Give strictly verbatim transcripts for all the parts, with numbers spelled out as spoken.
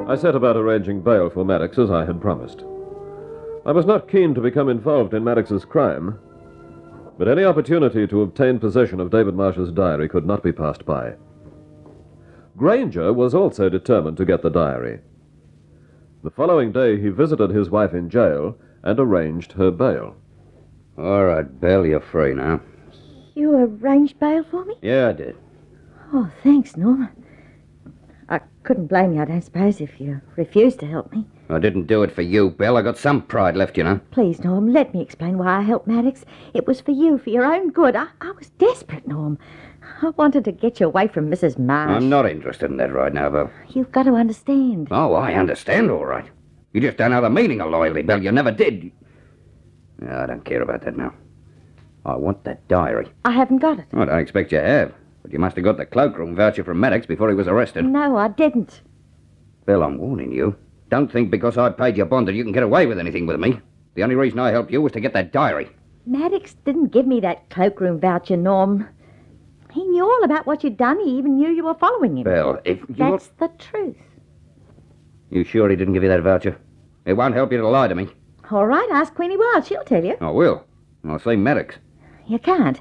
I set about arranging bail for Maddox as I had promised. I was not keen to become involved in Maddox's crime, but any opportunity to obtain possession of David Marsh's diary could not be passed by. Granger was also determined to get the diary. The following day, he visited his wife in jail and arranged her bail. All right, Belle, you're free now. You arranged bail for me? Yeah, I did. Oh, thanks, Norm. I couldn't blame you, I don't suppose, if you refused to help me. I didn't do it for you, Belle. I got some pride left, you know. Please, Norm, let me explain why I helped Maddox. It was for you, for your own good. I, I was desperate, Norm. I wanted to get you away from Missus Marsh. I'm not interested in that right now, Belle. You've got to understand. Oh, I understand, all right. You just don't know the meaning of loyalty, Belle. You never did. No, I don't care about that now. I want that diary. I haven't got it. Oh, I don't expect you have. But you must have got the cloakroom voucher from Maddox before he was arrested. No, I didn't. Belle, I'm warning you. Don't think because I paid your bond that you can get away with anything with me. The only reason I helped you was to get that diary. Maddox didn't give me that cloakroom voucher, Norm. He knew all about what you'd done. He even knew you were following him. Belle, if you... That's the truth. You sure he didn't give you that voucher? It won't help you to lie to me. All right, ask Queenie Wild. She'll tell you. I will. I'll say Maddox. You can't.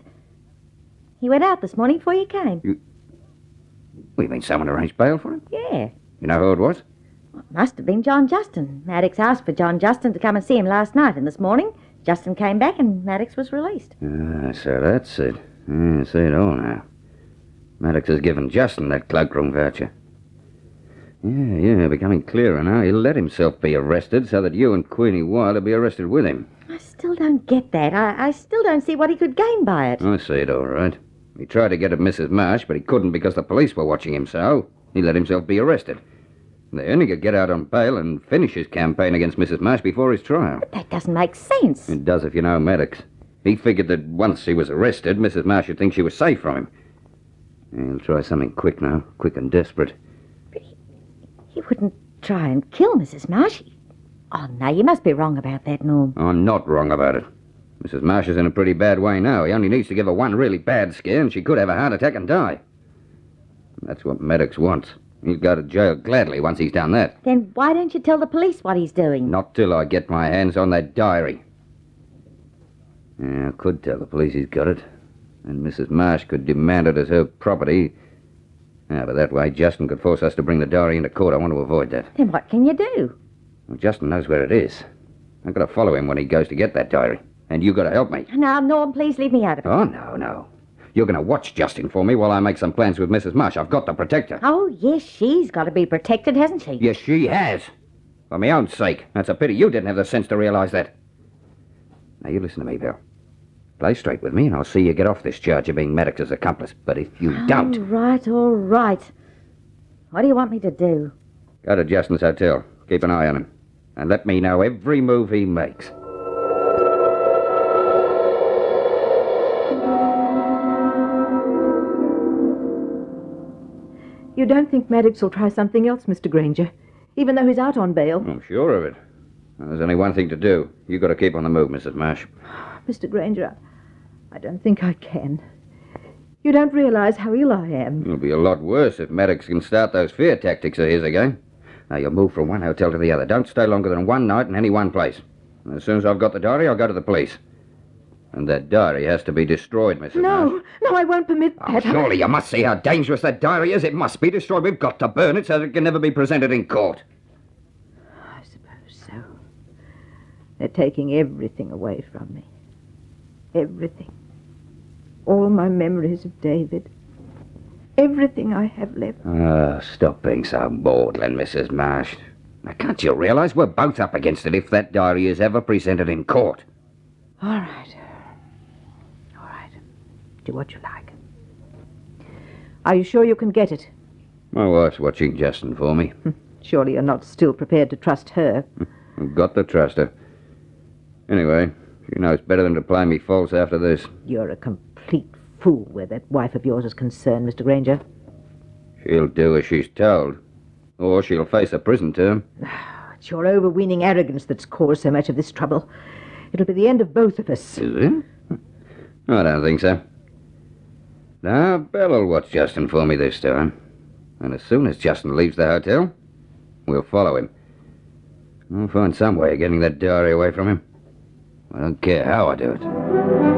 He went out this morning before you came. You... Well, you mean someone arranged bail for him? Yeah. You know who it was? Well, it must have been John Justin. Maddox asked for John Justin to come and see him last night, and this morning Justin came back and Maddox was released. Ah, so that's it. Yeah, I see it all now. Maddox has given Justin that cloakroom voucher. Yeah, yeah, becoming clearer now. He'll let himself be arrested so that you and Queenie Wild will be arrested with him. I still don't get that. I, I still don't see what he could gain by it. I see it all right. He tried to get at Missus Marsh, but he couldn't because the police were watching him, so he let himself be arrested. Then he could get out on bail and finish his campaign against Missus Marsh before his trial. But that doesn't make sense. It does if you know Maddox. He figured that once he was arrested, Missus Marsh would think she was safe from him. He'll try something quick now, quick and desperate. But he, he wouldn't try and kill Missus Marsh. Oh, no, you must be wrong about that, Norm. I'm not wrong about it. Missus Marsh is in a pretty bad way now. He only needs to give her one really bad scare, and she could have a heart attack and die. That's what Maddox wants. He'll go to jail gladly once he's done that. Then why don't you tell the police what he's doing? Not till I get my hands on that diary. Yeah, I could tell the police he's got it. And Missus Marsh could demand it as her property. Yeah, but that way Justin could force us to bring the diary into court. I want to avoid that. Then what can you do? Well, Justin knows where it is. I've got to follow him when he goes to get that diary. And you've got to help me. Now, Norm, please leave me out of it. Oh, no, no. You're going to watch Justin for me while I make some plans with Missus Marsh. I've got to protect her. Oh, yes, she's got to be protected, hasn't she? Yes, she has. For my own sake. That's a pity you didn't have the sense to realize that. Now, you listen to me, Bill. Play straight with me, and I'll see you get off this charge of being Maddox's accomplice. But if you don't... All right, all right. What do you want me to do? Go to Justin's hotel. Keep an eye on him. And let me know every move he makes. You don't think Maddox will try something else, Mister Granger, even though he's out on bail? I'm sure of it. There's only one thing to do. You've got to keep on the move, Missus Marsh. Mister Granger, I don't think I can. You don't realize how ill I am. It'll be a lot worse if Maddox can start those fear tactics of his again. Now, you'll move from one hotel to the other. Don't stay longer than one night in any one place. And as soon as I've got the diary, I'll go to the police. And that diary has to be destroyed, Missus No, Marsh. no, I won't permit Oh, that. surely you must see how dangerous that diary is. It must be destroyed. We've got to burn it so that it can never be presented in court. I suppose so. They're taking everything away from me. Everything. All my memories of David. Everything I have left. Oh, stop being so maudlin, Missus Marsh. Now, can't you realize we're both up against it if that diary is ever presented in court? All right. All right. Do what you like. Are you sure you can get it? My wife's watching Justin for me. Surely you're not still prepared to trust her. I've got to trust her. Anyway, she knows better than to play me false after this. You're a complete fool where that wife of yours is concerned, Mister Granger. She'll do as she's told. Or she'll face a prison term. It's your overweening arrogance that's caused so much of this trouble. It'll be the end of both of us. Is it? I don't think so. Now, Belle will watch Justin for me this time. And as soon as Justin leaves the hotel, We'll follow him. I'll find some way of getting that diary away from him. I don't care how I do it.